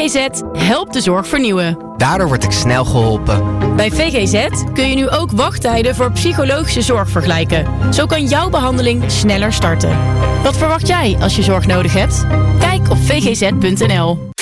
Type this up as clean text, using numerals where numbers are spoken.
VGZ helpt de zorg vernieuwen. Daardoor word ik snel geholpen. Bij VGZ kun je nu ook wachttijden voor psychologische zorg vergelijken. Zo kan jouw behandeling sneller starten. Wat verwacht jij als je zorg nodig hebt? Kijk op vgz.nl.